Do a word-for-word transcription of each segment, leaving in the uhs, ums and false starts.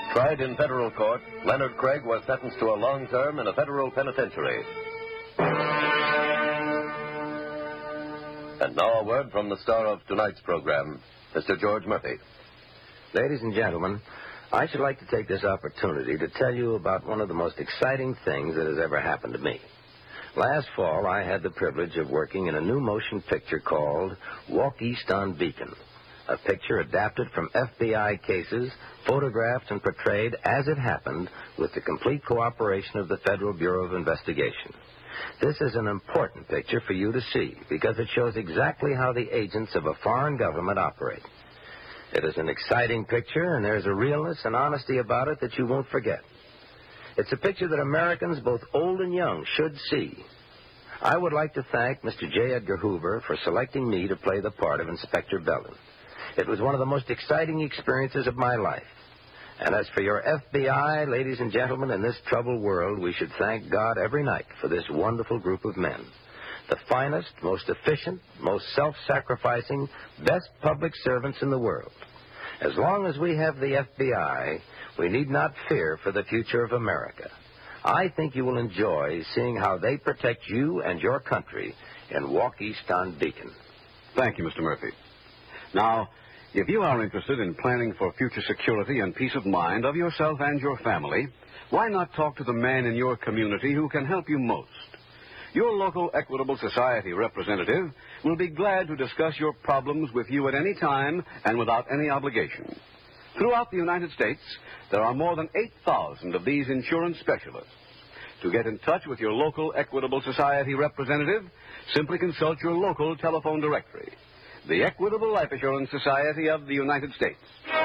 Tried in federal court, Leonard Craig was sentenced to a long term in a federal penitentiary. And now a word from the star of tonight's program, Mister George Murphy. Ladies and gentlemen, I should like to take this opportunity to tell you about one of the most exciting things that has ever happened to me. Last fall, I had the privilege of working in a new motion picture called Walk East on Beacon, a picture adapted from F B I cases, photographed and portrayed as it happened with the complete cooperation of the Federal Bureau of Investigation. This is an important picture for you to see because it shows exactly how the agents of a foreign government operate. It is an exciting picture, and there's a realness and honesty about it that you won't forget. It's a picture that Americans, both old and young, should see. I would like to thank Mister J. Edgar Hoover for selecting me to play the part of Inspector Belden. It was one of the most exciting experiences of my life. And as for your F B I, ladies and gentlemen, in this troubled world, we should thank God every night for this wonderful group of men. The finest, most efficient, most self-sacrificing, best public servants in the world. As long as we have the F B I, we need not fear for the future of America. I think you will enjoy seeing how they protect you and your country in Walk East on Beacon. Thank you, Mister Murphy. Now, if you are interested in planning for future security and peace of mind of yourself and your family, why not talk to the man in your community who can help you most? Your local Equitable Society representative will be glad to discuss your problems with you at any time and without any obligation. Throughout the United States, there are more than eight thousand of these insurance specialists. To get in touch with your local Equitable Society representative, simply consult your local telephone directory. The Equitable Life Assurance Society of the United States.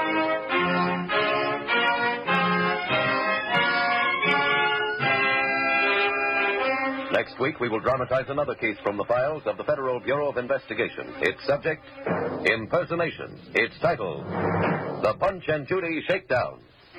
Next week, we will dramatize another case from the files of the Federal Bureau of Investigation. Its subject, impersonation. Its title, The Punch and Judy Shakedown.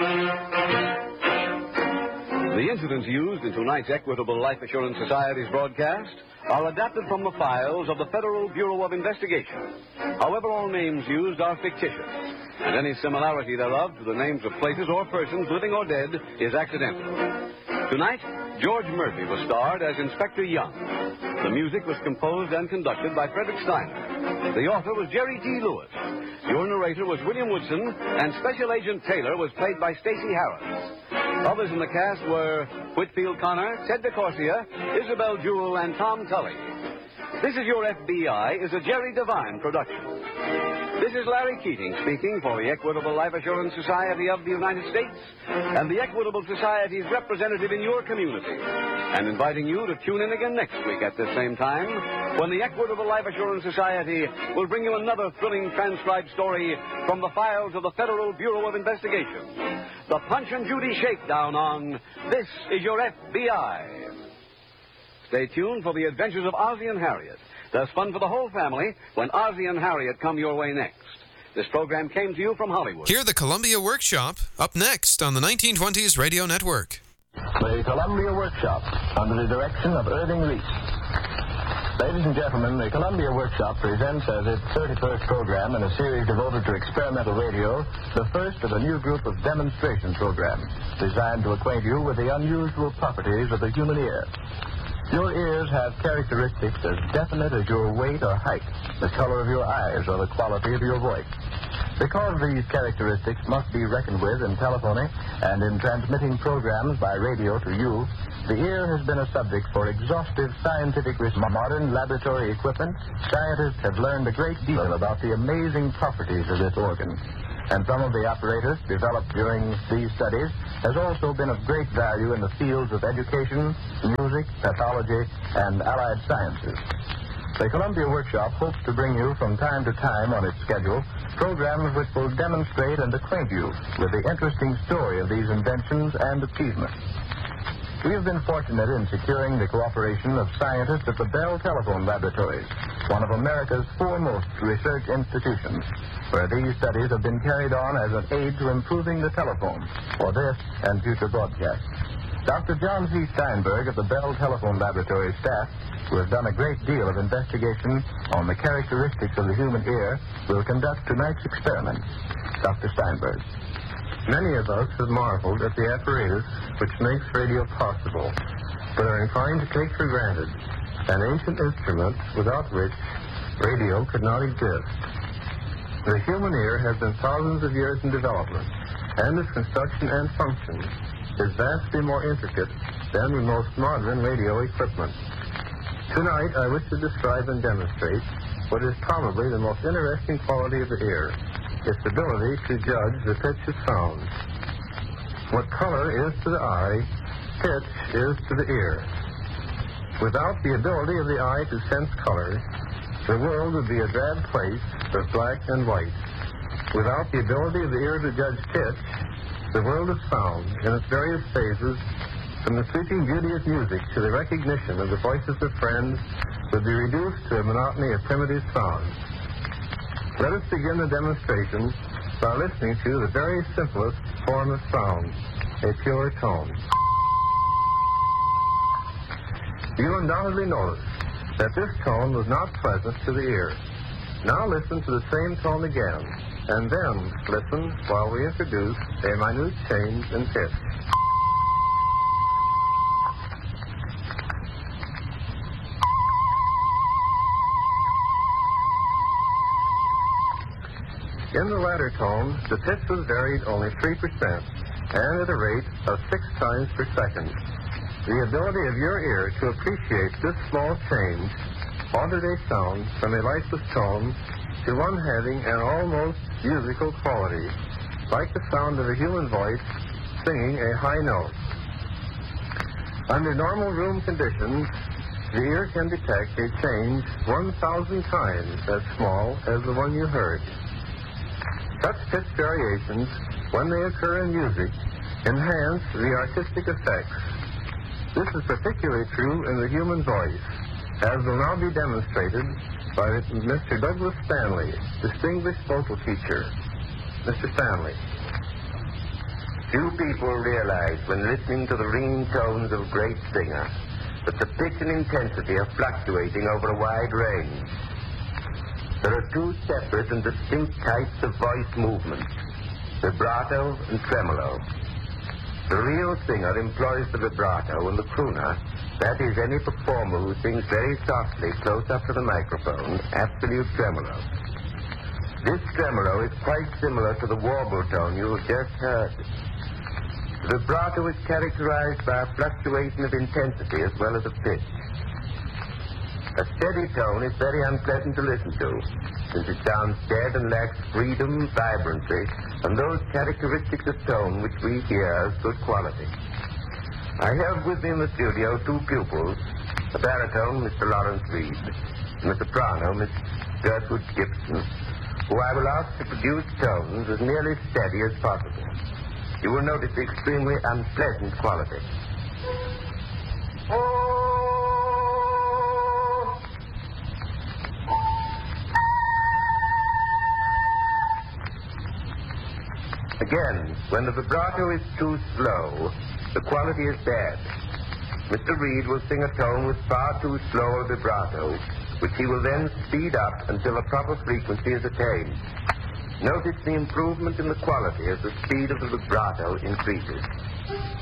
The incidents used in tonight's Equitable Life Assurance Society's broadcast are adapted from the files of the Federal Bureau of Investigation. However, all names used are fictitious, and any similarity thereof to the names of places or persons, living or dead, is accidental. Tonight, George Murphy was starred as Inspector Young. The music was composed and conducted by Frederick Steiner. The author was Jerry D. Lewis. Your narrator was William Woodson, and Special Agent Taylor was played by Stacey Harris. Others in the cast were Whitfield Connor, Ted DeCorsia, Isabel Jewell, and Tom Tully. This Is Your F B I is a Jerry Devine production. This is Larry Keating speaking for the Equitable Life Assurance Society of the United States and the Equitable Society's representative in your community, and inviting you to tune in again next week at this same time when the Equitable Life Assurance Society will bring you another thrilling transcribed story from the files of the Federal Bureau of Investigation. The Punch and Judy Shakedown on This Is Your F B I. Stay tuned for the adventures of Ozzie and Harriet. There's fun for the whole family when Ozzie and Harriet come your way next. This program came to you from Hollywood. Hear the Columbia Workshop up next on the nineteen twenties Radio Network. The Columbia Workshop, under the direction of Irving Reese. Ladies and gentlemen, the Columbia Workshop presents as its thirty-first program in a series devoted to experimental radio, the first of a new group of demonstration programs designed to acquaint you with the unusual properties of the human ear. Your ears have characteristics as definite as your weight or height, the color of your eyes, or the quality of your voice. Because these characteristics must be reckoned with in telephoning and in transmitting programs by radio to you, the ear has been a subject for exhaustive scientific research. Modern laboratory equipment, scientists have learned a great deal about the amazing properties of this organ. And some of the apparatus developed during these studies has also been of great value in the fields of education, music, pathology, and allied sciences. The Columbia Workshop hopes to bring you from time to time on its schedule programs which will demonstrate and acquaint you with the interesting story of these inventions and achievements. We have been fortunate in securing the cooperation of scientists at the Bell Telephone Laboratories, one of America's foremost research institutions, where these studies have been carried on as an aid to improving the telephone for this and future broadcasts. Doctor John C. Steinberg of the Bell Telephone Laboratory staff, who has done a great deal of investigation on the characteristics of the human ear, will conduct tonight's experiment. Doctor Steinberg. Many of us have marveled at the apparatus which makes radio possible, but are inclined to take for granted an ancient instrument without which radio could not exist. The human ear has been thousands of years in development, and its construction and function is vastly more intricate than the most modern radio equipment. Tonight, I wish to describe and demonstrate what is probably the most interesting quality of the ear, its ability to judge the pitch of sound. What color is to the eye, pitch is to the ear. Without the ability of the eye to sense color, the world would be a drab place of black and white. Without the ability of the ear to judge pitch, the world of sound in its various phases, from the sweeping beauty of music to the recognition of the voices of friends, would be reduced to a monotony of primitive sound. Let us begin the demonstration by listening to the very simplest form of sound, a pure tone. You undoubtedly noticed that this tone was not pleasant to the ear. Now listen to the same tone again, and then listen while we introduce a minute change in pitch. In the latter tone, the pitch was varied only three percent, and at a rate of six times per second. The ability of your ear to appreciate this small change altered a sound from a lifeless tone to one having an almost musical quality, like the sound of a human voice singing a high note. Under normal room conditions, the ear can detect a change one thousand times as small as the one you heard. Such pitch variations, when they occur in music, enhance the artistic effects. This is particularly true in the human voice, as will now be demonstrated by Mister Douglas Stanley, distinguished vocal teacher. Mister Stanley. Few people realize when listening to the ringing tones of a great singer that the pitch and intensity are fluctuating over a wide range. There are two separate and distinct types of voice movements, vibrato and tremolo. The real singer employs the vibrato, and the crooner, that is, any performer who sings very softly close up to the microphone, absolute tremolo. This tremolo is quite similar to the warble tone you have just heard. The vibrato is characterized by a fluctuation of intensity as well as of pitch. A steady tone is very unpleasant to listen to, since it sounds dead and lacks freedom, vibrancy, and those characteristics of tone which we hear as good quality. I have with me in the studio two pupils, a baritone, Mister Lawrence Reed, and a soprano, Miss Gertrude Gibson, who I will ask to produce tones as nearly steady as possible. You will notice the extremely unpleasant quality. Again, when the vibrato is too slow, the quality is bad. Mister Reed will sing a tone with far too slow a vibrato, which he will then speed up until a proper frequency is attained. Notice the improvement in the quality as the speed of the vibrato increases.